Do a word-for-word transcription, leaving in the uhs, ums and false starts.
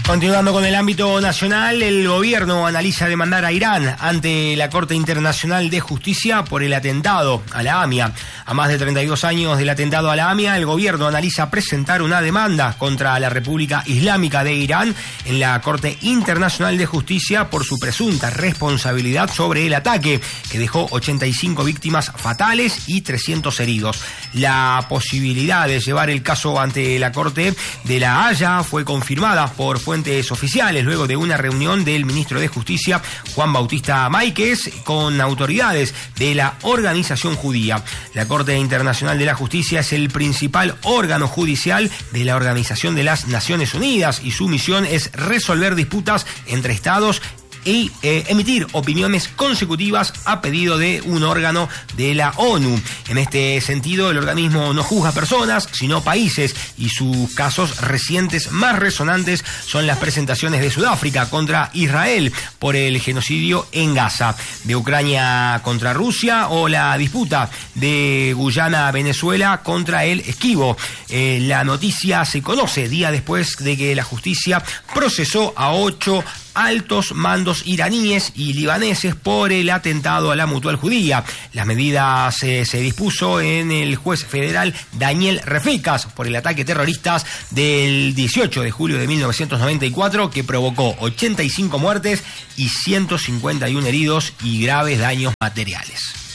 Continuando con el ámbito nacional, el gobierno analiza demandar a Irán ante la Corte Internacional de Justicia por el atentado a la AMIA. A más de treinta y dos años del atentado a la AMIA, el gobierno analiza presentar una demanda contra la República Islámica de Irán en la Corte Internacional de Justicia por su presunta responsabilidad sobre el ataque, que dejó ochenta y cinco víctimas fatales y trescientos heridos. La posibilidad de llevar el caso ante la Corte de La Haya fue confirmada por fuentes oficiales luego de una reunión del ministro de Justicia, Juan Bautista Máiquez, con autoridades de la organización judía. La Corte Internacional de la Justicia es el principal órgano judicial de la Organización de las Naciones Unidas y su misión es resolver disputas entre estados y eh, emitir opiniones consecutivas a pedido de un órgano de la ONU. En este sentido, el organismo no juzga personas, sino países, y sus casos recientes más resonantes son las presentaciones de Sudáfrica contra Israel por el genocidio en Gaza, de Ucrania contra Rusia o la disputa de Guyana-Venezuela contra el Esquivo. Eh, la noticia se conoce día después de que la justicia procesó a ocho altos mandos iraníes y libaneses por el atentado a la Mutual Judía. Las medidas eh, se dispuso en el juez federal Daniel Refecas por el ataque terrorista del dieciocho de julio de mil novecientos noventa y cuatro que provocó ochenta y cinco muertes y ciento cincuenta y uno heridos y graves daños materiales.